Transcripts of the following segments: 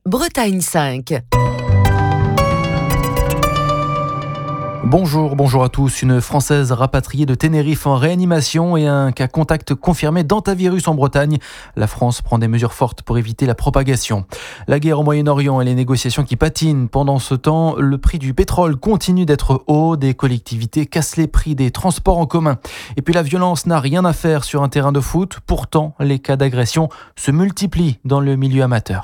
Bretagne 5. Bonjour à tous. Une Française rapatriée de Tenerife en réanimation et un cas contact confirmé d'hantavirus en Bretagne. La France prend des mesures fortes pour éviter la propagation. La guerre au Moyen-Orient et les négociations qui patinent. Pendant ce temps, le prix du pétrole continue d'être haut. Des collectivités cassent les prix des transports en commun. Et puis la violence n'a rien à faire sur un terrain de foot. Pourtant, les cas d'agression se multiplient dans le milieu amateur.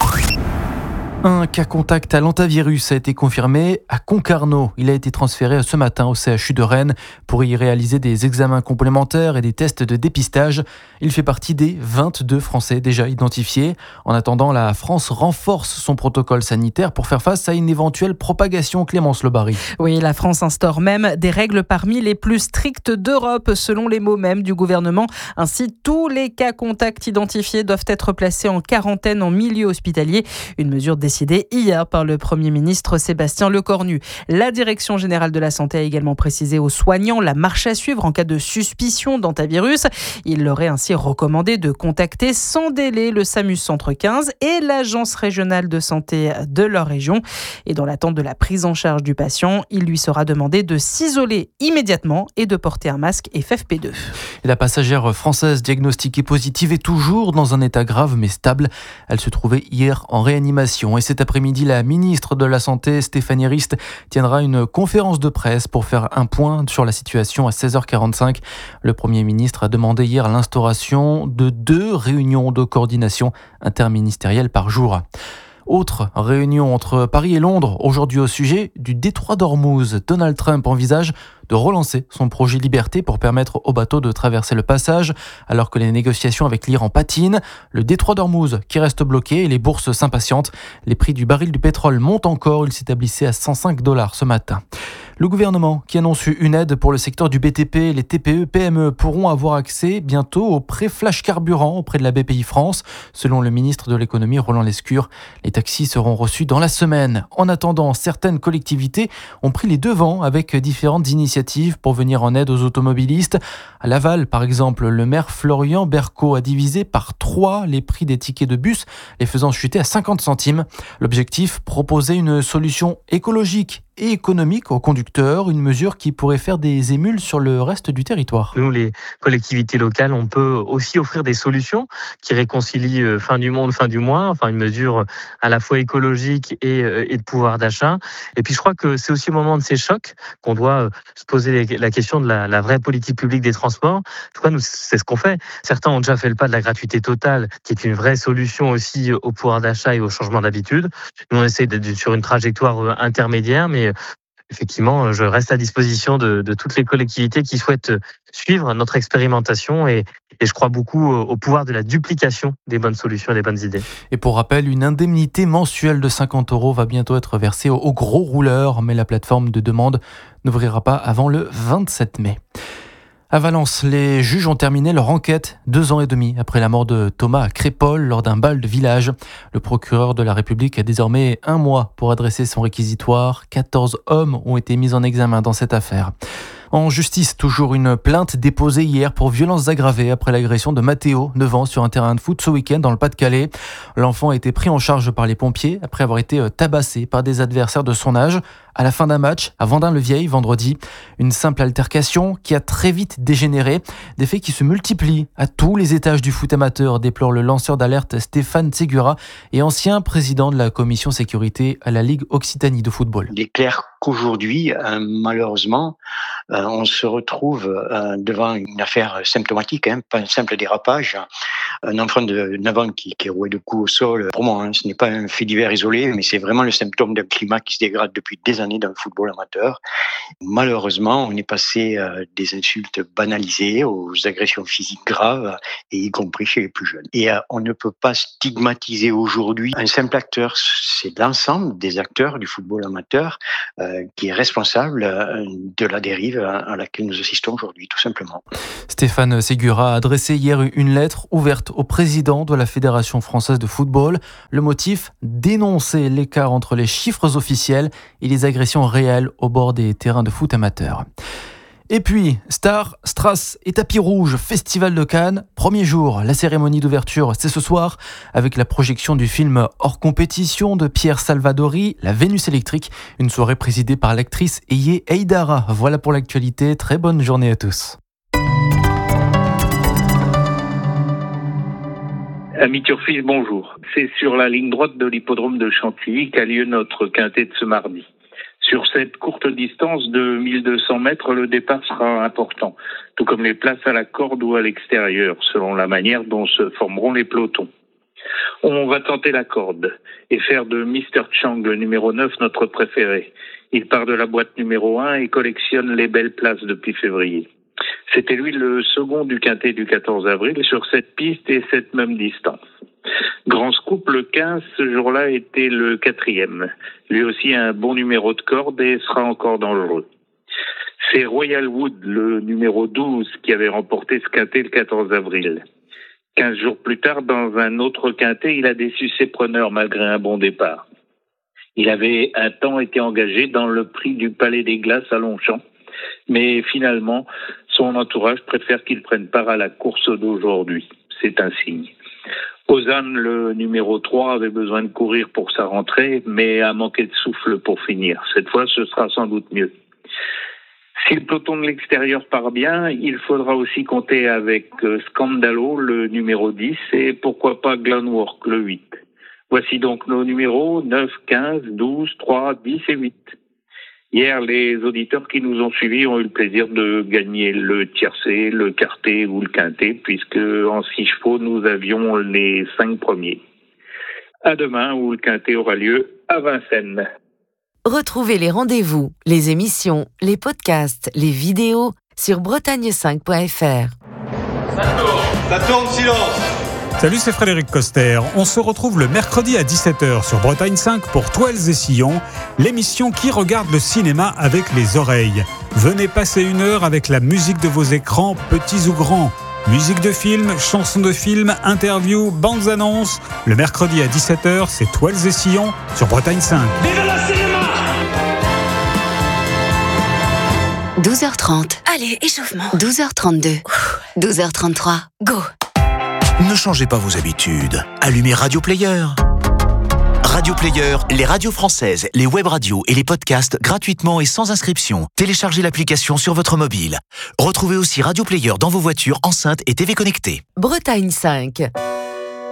Un cas contact à l'hantavirus a été confirmé à Concarneau. Il a été transféré ce matin au CHU de Rennes pour y réaliser des examens complémentaires et des tests de dépistage. Il fait partie des 22 Français déjà identifiés. En attendant, la France renforce son protocole sanitaire pour faire face à une éventuelle propagation. Clémence Lebary. Oui, la France instaure même des règles parmi les plus strictes d'Europe, selon les mots même du gouvernement. Ainsi, tous les cas contacts identifiés doivent être placés en quarantaine en milieu hospitalier. Une mesure décidée hier par le Premier ministre Sébastien Lecornu. La Direction générale de la santé a également précisé aux soignants la marche à suivre en cas de suspicion d'hantavirus. Il leur est ainsi recommandé de contacter sans délai le SAMU Centre 15 et l'Agence régionale de santé de leur région. Et dans l'attente de la prise en charge du patient, il lui sera demandé de s'isoler immédiatement et de porter un masque FFP2. Et la passagère française diagnostiquée positive est toujours dans un état grave mais stable. Elle se trouvait hier en réanimation. Et cet après-midi, la ministre de la Santé, Stéphanie Rist, tiendra une conférence de presse pour faire un point sur la situation à 16h45. Le Premier ministre a demandé hier l'instauration de 2 réunions de coordination interministérielle par jour. Autre réunion entre Paris et Londres, aujourd'hui au sujet du détroit d'Ormuz. Donald Trump envisage de relancer son projet Liberté pour permettre aux bateaux de traverser le passage, alors que les négociations avec l'Iran patinent. Le détroit d'Ormuz qui reste bloqué et les bourses s'impatientent. Les prix du baril du pétrole montent encore, il s'établissait à $105 ce matin. Le gouvernement qui annonce une aide pour le secteur du BTP, les TPE, PME pourront avoir accès bientôt au prêt flash carburant auprès de la BPI France. Selon le ministre de l'économie Roland Lescure, les taxis seront reçus dans la semaine. En attendant, certaines collectivités ont pris les devants avec différentes initiatives pour venir en aide aux automobilistes. À Laval, par exemple, le maire Florian Berco a divisé par 3 les prix des tickets de bus, les faisant chuter à 50 centimes. L'objectif, proposer une solution écologique et économique aux conducteurs, une mesure qui pourrait faire des émules sur le reste du territoire. Nous, les collectivités locales, on peut aussi offrir des solutions qui réconcilient fin du monde, fin du mois, enfin une mesure à la fois écologique et de pouvoir d'achat. Et puis je crois que c'est aussi au moment de ces chocs qu'on doit se poser la question de la vraie politique publique des transports. En tout cas, nous, c'est ce qu'on fait. Certains ont déjà fait le pas de la gratuité totale, qui est une vraie solution aussi au pouvoir d'achat et au changement d'habitude. Nous, on essaie d'être sur une trajectoire intermédiaire, mais effectivement, je reste à disposition de toutes les collectivités qui souhaitent suivre notre expérimentation et je crois beaucoup au pouvoir de la duplication des bonnes solutions et des bonnes idées. Et pour rappel, une indemnité mensuelle de 50 € va bientôt être versée aux gros rouleurs, mais la plateforme de demande n'ouvrira pas avant le 27 mai. À Valence, les juges ont terminé leur enquête 2 ans et demi après la mort de Thomas à Crépol lors d'un bal de village. Le procureur de la République a désormais 1 mois pour adresser son réquisitoire. 14 hommes ont été mis en examen dans cette affaire. En justice, toujours une plainte déposée hier pour violences aggravées après l'agression de Mathéo, 9 ans, sur un terrain de foot ce week-end dans le Pas-de-Calais. L'enfant a été pris en charge par les pompiers après avoir été tabassé par des adversaires de son âge à la fin d'un match à Vendin-le-Vieil vendredi. Une simple altercation qui a très vite dégénéré. Des faits qui se multiplient à tous les étages du foot amateur, déplore le lanceur d'alerte Stéphane Segura et ancien président de la commission sécurité à la Ligue Occitanie de football. Il est clair qu'aujourd'hui, malheureusement, on se retrouve devant une affaire symptomatique, pas un simple dérapage. Un enfant de 9 ans qui est roué de coups au sol. Pour moi, ce n'est pas un fait divers isolé, mais c'est vraiment le symptôme d'un climat qui se dégrade depuis des années dans le football amateur. Malheureusement, on est passé des insultes banalisées aux agressions physiques graves, et y compris chez les plus jeunes. Et on ne peut pas stigmatiser aujourd'hui un simple acteur. C'est l'ensemble des acteurs du football amateur qui est responsable de la dérive à laquelle nous assistons aujourd'hui, tout simplement. Stéphane Segura a adressé hier une lettre ouverte au président de la Fédération française de football. Le motif, dénoncer l'écart entre les chiffres officiels et les agressions réelles au bord des terrains de foot amateurs. Et puis, Star, Strass et Tapis Rouge, Festival de Cannes, premier jour. La cérémonie d'ouverture, c'est ce soir, avec la projection du film hors compétition de Pierre Salvadori, La Vénus électrique, une soirée présidée par l'actrice Eye Haïdara. Voilà pour l'actualité, très bonne journée à tous. Ami Turfis, bonjour. C'est sur la ligne droite de l'hippodrome de Chantilly qu'a lieu notre quintet de ce mardi. Sur cette courte distance de 1200 mètres, le départ sera important, tout comme les places à la corde ou à l'extérieur, selon la manière dont se formeront les pelotons. On va tenter la corde et faire de Mr. Chang, le numéro 9, notre préféré. Il part de la boîte numéro 1 et collectionne les belles places depuis février. C'était lui le second du quintet du 14 avril sur cette piste et cette même distance. Grand Scoop, le 15, ce jour-là, était le 4e. Lui aussi un bon numéro de corde et sera encore dangereux. C'est Royal Wood, le numéro 12, qui avait remporté ce quintet le 14 avril. 15 jours plus tard, dans un autre quintet, il a déçu ses preneurs malgré un bon départ. Il avait un temps été engagé dans le prix du Palais des Glaces à Longchamp, mais finalement, son entourage préfère qu'il prenne part à la course d'aujourd'hui. C'est un signe. Ozan, le numéro 3, avait besoin de courir pour sa rentrée, mais a manqué de souffle pour finir. Cette fois, ce sera sans doute mieux. Si le peloton de l'extérieur part bien, il faudra aussi compter avec Scandalo, le numéro 10, et pourquoi pas Glenwork, le 8. Voici donc nos numéros 9, 15, 12, 3, 10 et 8. Hier, les auditeurs qui nous ont suivis ont eu le plaisir de gagner le tiercé, le quarté ou le quintet, puisque en 6 chevaux, nous avions les 5 premiers. À demain, où le quintet aura lieu à Vincennes. Retrouvez les rendez-vous, les émissions, les podcasts, les vidéos sur bretagne5.fr. Ça tourne, silence. Salut, c'est Frédéric Coster. On se retrouve le mercredi à 17h sur Bretagne 5 pour Toiles et Sillons, l'émission qui regarde le cinéma avec les oreilles. Venez passer 1 heure avec la musique de vos écrans, petits ou grands. Musique de film, chansons de film, interviews, bandes annonces. Le mercredi à 17h, c'est Toiles et Sillons sur Bretagne 5. Vive le cinéma! 12h30. Allez, échauffement. 12h32. 12h33. Go! Ne changez pas vos habitudes. Allumez Radio Player. Radio Player, les radios françaises, les web radios et les podcasts gratuitement et sans inscription. Téléchargez l'application sur votre mobile. Retrouvez aussi Radio Player dans vos voitures, enceintes et TV connectées. Bretagne 5.